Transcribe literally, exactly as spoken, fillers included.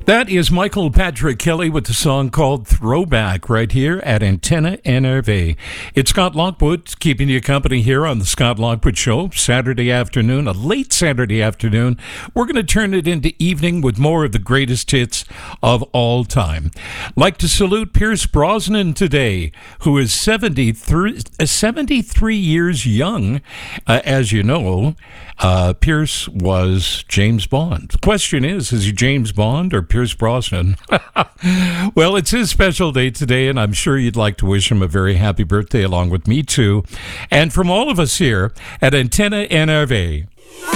That is Michael Patrick Kelly with the song called Throwback right here at Antenna N R V. It's Scott Lockwood keeping you company here on the Scott Lockwood Show, Saturday afternoon, a late Saturday afternoon. We're going to turn it into evening with more of the greatest hits of all time. Like to salute Pierce Brosnan today, who is seventy-three, uh, seventy-three years young. Uh, as you know, uh, Pierce was James Bond. The question is, is he James Bond or Pierce Brosnan? Well, it's his special day today, and I'm sure you'd like to wish him a very happy birthday along with me, too. And from all of us here at Antenna N R V,